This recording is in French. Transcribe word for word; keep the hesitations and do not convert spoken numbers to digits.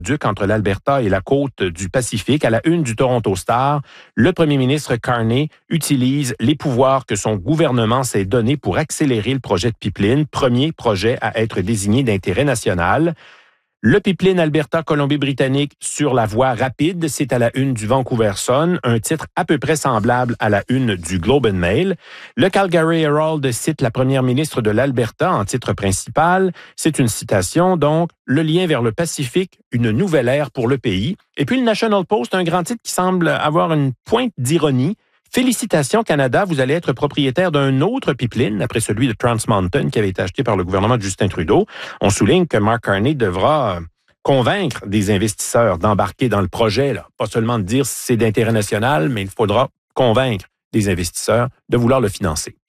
duc entre l'Alberta et la côte du Pacifique. À la une du Toronto Star, le premier ministre Carney utilise les pouvoirs que son gouvernement s'est donnés pour accélérer le projet de pipeline, premier projet à être désigné d'intérêt national. Le pipeline Alberta-Colombie-Britannique sur la voie rapide, c'est à la une du Vancouver Sun, un titre à peu près semblable à la une du Globe and Mail. Le Calgary Herald cite la première ministre de l'Alberta en titre principal. C'est une citation, donc, le lien vers le Pacifique, une nouvelle ère pour le pays. Et puis le National Post, un grand titre qui semble avoir une pointe d'ironie. Félicitations Canada, vous allez être propriétaire d'un autre pipeline, après celui de Trans Mountain qui avait été acheté par le gouvernement de Justin Trudeau. On souligne que Mark Carney devra convaincre des investisseurs d'embarquer dans le projet, là. Pas seulement de dire c'est d'intérêt national, mais il faudra convaincre des investisseurs de vouloir le financer.